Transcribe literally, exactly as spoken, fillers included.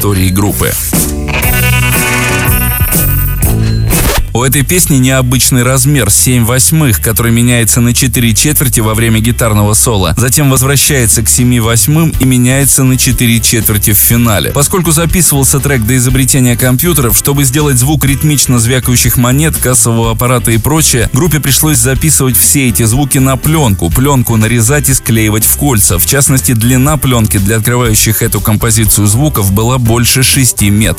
истории группы. У этой песни необычный размер семь восьмых, который меняется на четыре четверти во время гитарного соло, затем возвращается к семи восьмым и меняется на четыре четверти в финале. Поскольку записывался трек до изобретения компьютеров, чтобы сделать звук ритмично звякающих монет, кассового аппарата и прочее, группе пришлось записывать все эти звуки на пленку, пленку нарезать и склеивать в кольца. В частности, длина пленки для открывающих эту композицию звуков была больше шести метров.